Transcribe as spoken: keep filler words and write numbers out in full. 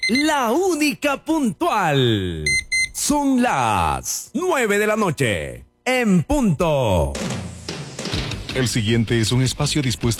la única puntual. Son las nueve de la noche, en punto. El siguiente es un espacio dispuesto